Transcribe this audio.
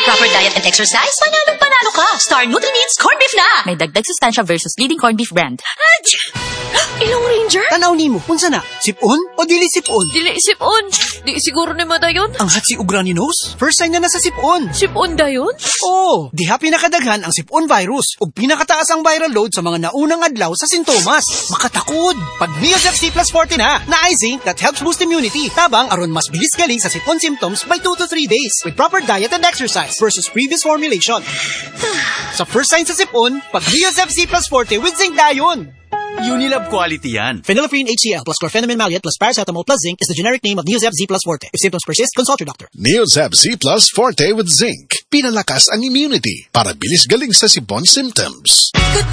proper diet and exercise, panalo ka. Star Nutri-Needs Corned Beef na. May dagdag sustansya versus leading corned beef brand. Ilong Ranger? Tanaw nimo, unsa na? Sipon o dili sipon? Dili sipon. Di siguro ni madayon. Ang hatsi ug runny nose? First sign na nasa sipon. Sipon dayon? Oo, diha pinakadaghan ang sipon virus ug pinakataas ang viral load sa mga naunang adlaw sa sintomas. Makatakod. Pag Neosep C plus 40 na ay zinc that helps boost immunity. Tabang aron mas bilis gali sa sipon symptoms by 2 to 3 days with proper diet and exercise versus previous formulation. Sa first sign sa sipon, pag Neosep C plus 40 with zinc dayon. Unilab quality yan. Phenylephrine HCl plus chlorpheniramine maleate plus paracetamol plus zinc is the generic name of Neosep Z plus Forte. If symptoms persist, consult your doctor. Neosep Z plus Forte with zinc. Pinalakas ang immunity para bilis galing sa sipon symptoms.